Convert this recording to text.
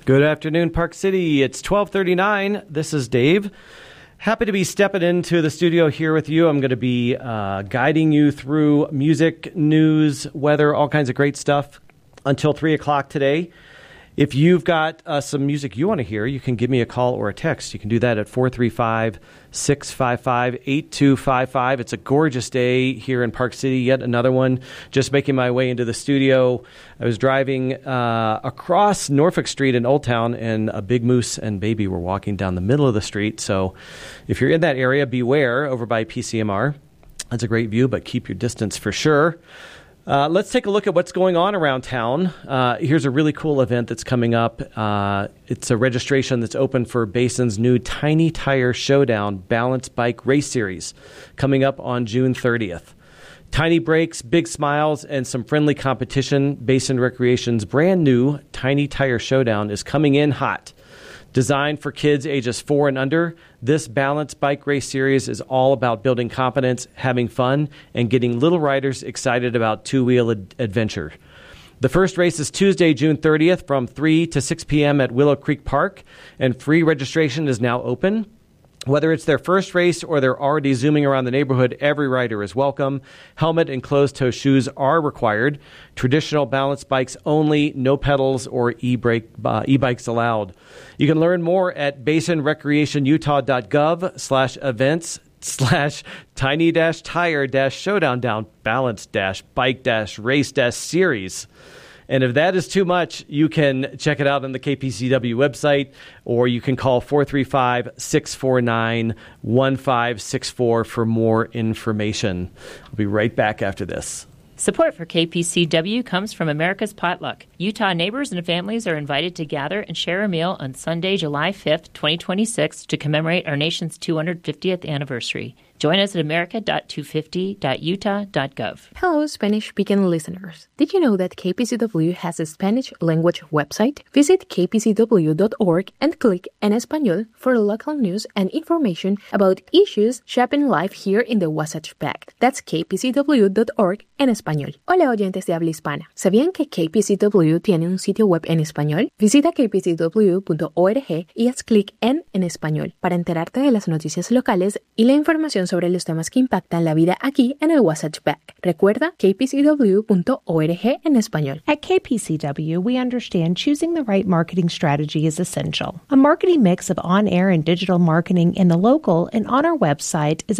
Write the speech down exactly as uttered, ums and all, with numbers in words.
Good afternoon, Park City. It's twelve thirty-nine. This is Dave. Happy to be stepping into the studio here with you. I'm going to be uh, guiding you through music, news, weather, all kinds of great stuff until three o'clock today. If you've got uh, some music you want to hear, you can give me a call or a text. You can do that at four three five, six five five, eight two five five. It's a gorgeous day here in Park City, yet another one. Just making my way into the studio. I was driving uh, across Norfolk Street in Old Town, and a big moose and baby were walking down the middle of the street. So if you're in that area, beware over by P C M R. That's a great view, but keep your distance for sure. Uh, let's take a look at what's going on around town. Uh, here's a really cool event that's coming up. Uh, it's a registration that's open for Basin's new Tiny Tire Showdown Balance Bike Race Series coming up on June thirtieth. Tiny breaks, big smiles, and some friendly competition. Basin Recreation's brand new Tiny Tire Showdown is coming in hot. Designed for kids ages four and under, this Balance Bike Race Series is all about building confidence, having fun, and getting little riders excited about two-wheel ad- adventure. The first race is Tuesday, June thirtieth from three to six p.m. at Willow Creek Park, and free registration is now open. Whether it's their first race or they're already zooming around the neighborhood, every rider is welcome. Helmet and closed-toe shoes are required. Traditional balance bikes only, no pedals or e-brake, uh, e-bikes allowed. You can learn more at basinrecreationutah.gov slash events slash tiny dash tire dash showdown down balance dash bike dash race dash series. And if that is too much, you can check it out on the K P C W website, or you can call four three five, six four nine, one five six four for more information. I'll be right back after this. Support for K P C W comes from America's Potluck. Utah neighbors and families are invited to gather and share a meal on Sunday, July fifth, twenty twenty-six, to commemorate our nation's two hundred fiftieth anniversary. Join us at america dot two fifty dot utah dot gov. Hello, Spanish-speaking listeners. Did you know that K P C W has a Spanish language website? Visit k p c w dot org and click En Español for local news and information about issues shaping life here in the Wasatch Back. That's k p c w dot org en español. Hola, oyentes de habla hispana. ¿Sabían que K P C W tiene un sitio web en español? Visita k p c w punto org y haz clic en En Español para enterarte de las noticias locales y la información sobre los temas que impactan la vida aquí en el Wasatch Back. Recuerda k p c w punto org en español. At K P C W, we understand choosing the right marketing strategy is essential. A marketing mix of on-air and digital marketing in the local and on our website is